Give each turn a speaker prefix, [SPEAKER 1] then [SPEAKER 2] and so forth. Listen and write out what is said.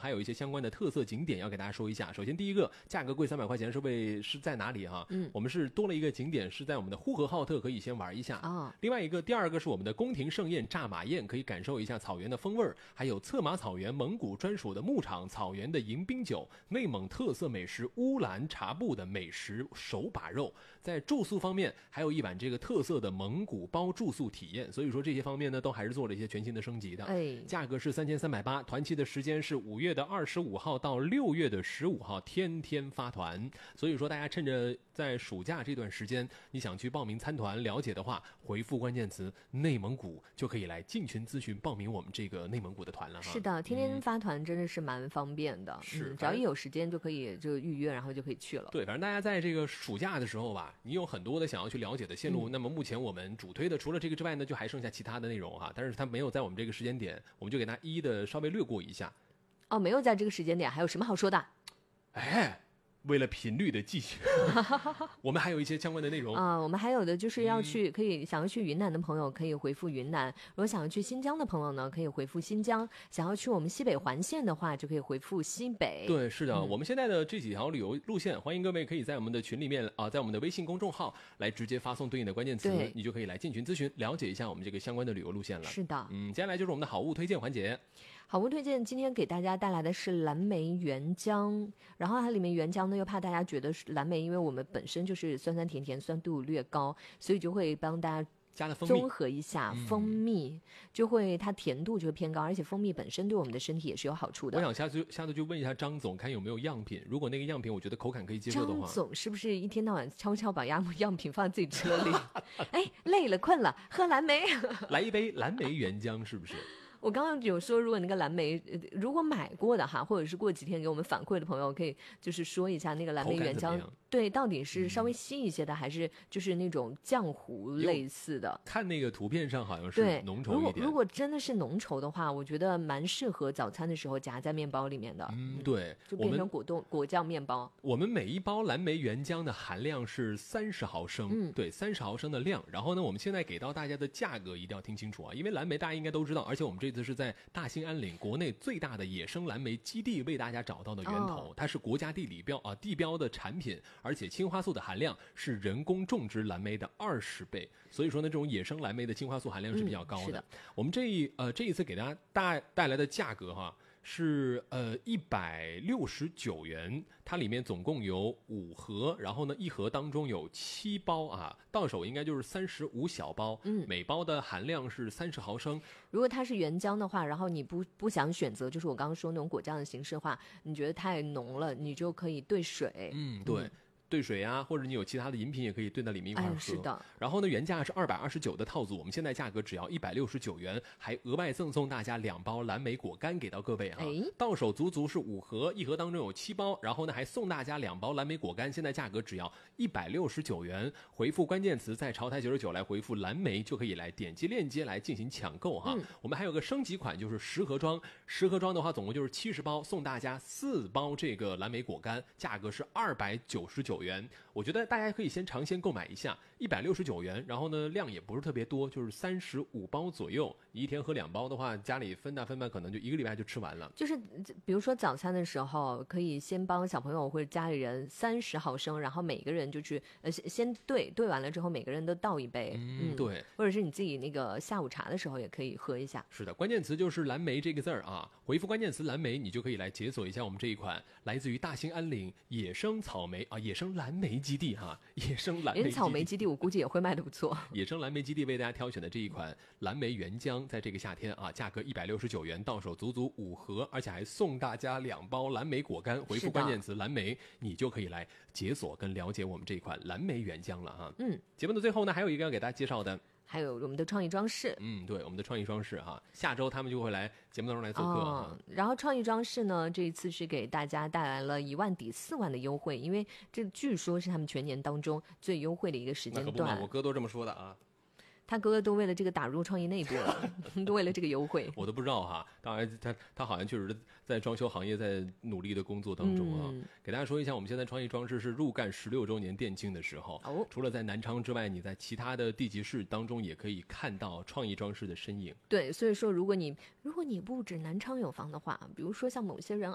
[SPEAKER 1] 还有一些相关的特色景点要给大家说一下。首先第一个，价格贵300块钱是在哪里哈？我们是多了一个景点，是在我们的呼和浩特，可以先玩一下啊。另外一个，第二个是我们的宫廷盛宴炸马宴，可以感受一下草原的风味儿，还有策马草原蒙古专属的牧场，草原的迎宾酒，内蒙特色美食乌兰察布的美食手把肉。在住宿方面，还有一晚这个特色的蒙古包住宿体验，所以说这些方面呢，都还是做了一些全新的升级的。价格是3380，团期的时间是5月25号到6月15号，天天发团。所以说大家趁着在暑假这段时间，你想去报名参团了解的话，回复关键词内蒙古就可以来进群咨询报名我们这个内蒙古的团了哈。
[SPEAKER 2] 是的，天天发团真的是蛮方便的，
[SPEAKER 1] 是
[SPEAKER 2] 只要一有时间就可以就预约，然后就可以去了。
[SPEAKER 1] 对，反正大家在这个暑假的时候吧，你有很多的想要去了解的线路，那么目前我们主推的除了这个之外呢，就还剩下其他的内容哈，但是它没有在我们这个时间点，我们就给大家一一的稍微略过一下。
[SPEAKER 2] 哦，没有在这个时间点，还有什么好说的？
[SPEAKER 1] 为了频率的记忆我们还有一些相关的内容
[SPEAKER 2] 啊。我们还有的就是要去，想要去云南的朋友可以回复云南，如果想要去新疆的朋友呢，可以回复新疆，想要去我们西北环线的话，就可以回复西北。
[SPEAKER 1] 对，是的，我们现在的这几条旅游路线，欢迎各位可以在我们的群里面在我们的微信公众号来直接发送对应的关键词，你就可以来进群咨询，了解一下我们这个相关的旅游路线了。
[SPEAKER 2] 是的，
[SPEAKER 1] 接下来就是我们的好物推荐环节。
[SPEAKER 2] 好物推荐今天给大家带来的是蓝莓原浆，然后它里面原浆呢又怕大家觉得蓝莓，因为我们本身就是酸酸甜甜，酸度略高，所以就会帮大家
[SPEAKER 1] 加了蜂蜜，
[SPEAKER 2] 综合一下蜂蜜，就会它甜度就会偏高，而且蜂蜜本身对我们的身体也是有好处的。
[SPEAKER 1] 我想下次就问一下张总，看有没有样品，如果那个样品我觉得口感可以接受的话。
[SPEAKER 2] 张总是不是一天到晚悄悄把样品放在自己车里累了困了喝蓝莓
[SPEAKER 1] 来一杯蓝莓原浆是不是？
[SPEAKER 2] 我刚刚有说，如果那个蓝莓如果买过的哈，或者是过几天给我们反馈的朋友，可以就是说一下那个蓝莓原浆对到底是稍微稀一些的，还是就是那种浆糊类似的。
[SPEAKER 1] 看那个图片上好像是浓稠一点，
[SPEAKER 2] 如果真的是浓稠的话，我觉得蛮适合早餐的时候夹在面包里面的。
[SPEAKER 1] 对，
[SPEAKER 2] 就变成果酱面包。
[SPEAKER 1] 我们每一包蓝莓原浆的含量是30毫升，对，30毫升的量。然后呢，我们现在给到大家的价格一定要听清楚啊，因为蓝莓大家应该都知道，而且我们这次是在大兴安岭国内最大的野生蓝莓基地为大家找到的源头，它是国家地标的产品，而且青花素的含量是人工种植蓝莓的20倍，所以说呢，这种野生蓝莓的青花素含量是比较高的。我们这一次给大家带来的价格哈是169元，它里面总共有5盒，然后呢一盒当中有7包啊，到手应该就是35小包，每包的含量是30毫升。
[SPEAKER 2] 如果它是原浆的话，然后你不想选择就是我刚刚说那种果酱的形式的话，你觉得太浓了，你就可以兑水。
[SPEAKER 1] 对。兑水啊，或者你有其他的饮品也可以兑在里面一块喝。
[SPEAKER 2] 是的。
[SPEAKER 1] 然后呢，原价是229的套组，我们现在价格只要169元，还额外赠送大家2包蓝莓果干给到各位啊。到手足是5盒，一盒当中有7包，然后呢还送大家2包蓝莓果干，现在价格只要169元。回复关键词在朝台99来回复蓝莓，就可以来点击链接来进行抢购哈。我们还有个升级款，就是10盒装，10盒装的话总共就是70包，送大家4包这个蓝莓果干，价格是299元。我觉得大家可以先尝鲜购买一下，169元，然后呢量也不是特别多，就是35包左右，你一天喝2包的话，家里分半可能就1个礼拜就吃完了。
[SPEAKER 2] 就是比如说早餐的时候，可以先帮小朋友或者家里人30毫升，然后每个人就去先兑完了之后，每个人都倒一杯。
[SPEAKER 1] 对，
[SPEAKER 2] 或者是你自己那个下午茶的时候也可以喝一下。
[SPEAKER 1] 是的，关键词就是蓝莓这个字儿啊，回复关键词蓝莓，你就可以来解锁一下我们这一款来自于大兴安岭野生草莓野生蓝莓基地哈，野生蓝莓基地，
[SPEAKER 2] 连草莓基地我估计也会卖得不错。
[SPEAKER 1] 野生蓝莓基地为大家挑选的这一款蓝莓原浆，在这个夏天啊，价格169元，到手足5盒，而且还送大家2包蓝莓果干。回复关键词蓝莓，你就可以来解锁跟了解我们这一款蓝莓原浆了哈。节目的最后呢，还有一个要给大家介绍的。
[SPEAKER 2] 还有我们的创意装饰，
[SPEAKER 1] 对，我们的创意装饰哈，下周他们就会来节目当中来做客
[SPEAKER 2] 然后创意装饰呢，这一次是给大家带来了1万抵4万的优惠，因为这据说是他们全年当中最优惠的一个时间段。
[SPEAKER 1] 那可不嘛，我哥都这么说的啊。
[SPEAKER 2] 他哥哥都为了这个打入创意内部了，都为了这个优惠。
[SPEAKER 1] 我都不知道哈，当然他好像确实在装修行业在努力的工作当中啊。给大家说一下，我们现在创意装饰是入干16周年店庆的时候，除了在南昌之外，你在其他的地级市当中也可以看到创意装饰的身影。
[SPEAKER 2] 对，所以说如果你不止南昌有房的话，比如说像某些人